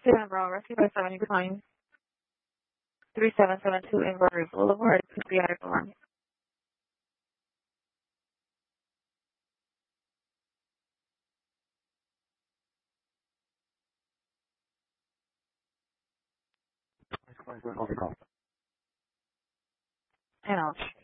Stephen Brown, Rescue by 70 Pine, 3772 Inverary Boulevard, PPI form. And ouch.